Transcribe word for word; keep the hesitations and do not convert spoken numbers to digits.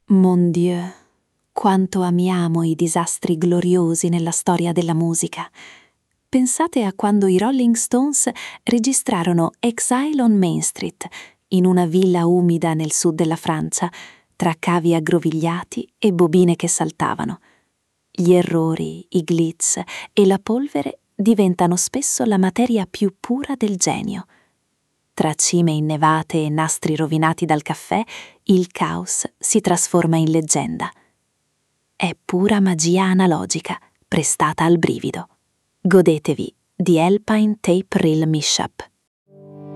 Mon Dieu, quanto amiamo i disastri gloriosi nella storia della musica. Pensate a quando i Rolling Stones registrarono Exile on Main Street, in una villa umida nel sud della Francia, tra cavi aggrovigliati e bobine che saltavano. Gli errori, i glitch e la polvere diventano spesso la materia più pura del genio. Tra cime innevate e nastri rovinati dal caffè, il caos si trasforma in leggenda. È pura magia analogica, prestata al brivido. Godetevi The Alpine Tape Reel Mishap.